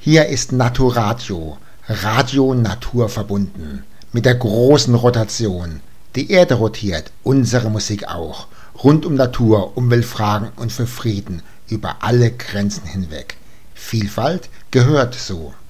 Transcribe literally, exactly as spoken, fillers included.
Hier ist Naturadio, Radio naturverbunden, mit der großen Rotation. Die Erde rotiert, unsere Musik auch, rund um Natur, Umweltfragen und für Frieden, über alle Grenzen hinweg. Vielfalt gehört so.